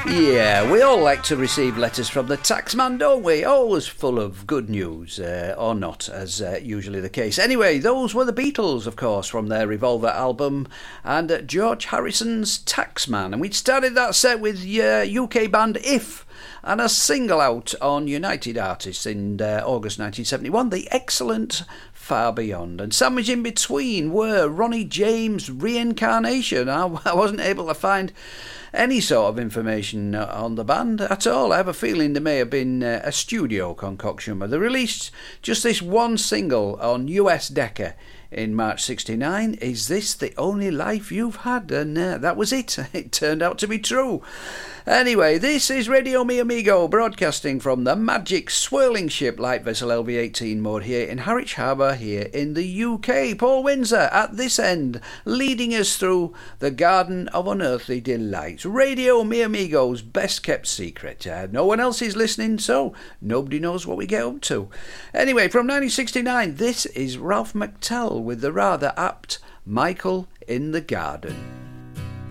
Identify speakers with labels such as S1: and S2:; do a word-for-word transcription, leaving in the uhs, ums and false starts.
S1: Yeah, we all like to receive letters from the taxman, don't we? Always full of good news, uh, or not, as uh, usually the case. Anyway, those were the Beatles, of course, from their Revolver album, and uh, George Harrison's Taxman. And we'd started that set with uh, U K band If, and a single out on United Artists in uh, August nineteen seventy-one, the excellent Far Beyond. And sandwiched in between were Ronnie James' Reincarnation. I, I wasn't able to find any sort of information on the band at all. I have a feeling there may have been uh, a studio concoction, but they released just this one single on U S Decca in March sixty-nine. Is this the only life you've had? And uh, that was it. It turned out to be true. Anyway, this is Radio Mi Amigo, broadcasting from the magic swirling ship light vessel L V eighteen moored here in Harwich Harbour here in the U K. Paul Windsor at this end, leading us through the garden of unearthly delights. Radio Mi Amigo's best kept secret. Uh, no one else is listening, so nobody knows what we get up to. Anyway, from nineteen sixty-nine, this is Ralph McTell with the rather apt Michael in the Garden.